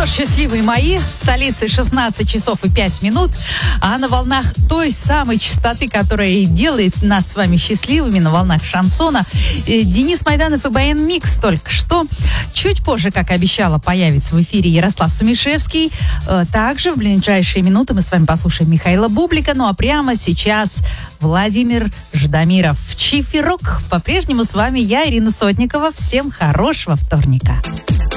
Счастливые мои, в столице 16 часов и 5 минут, а на волнах той самой частоты, которая и делает нас с вами счастливыми, на волнах шансона, Денис Майданов и Баян Микс только что. Чуть позже, как обещала, появится в эфире Ярослав Сумишевский. Также в ближайшие минуты мы с вами послушаем Михаила Бублика. Ну а прямо сейчас Владимир Ждамиров. Чифирок. По-прежнему с вами я, Ирина Сотникова. Всем хорошего вторника.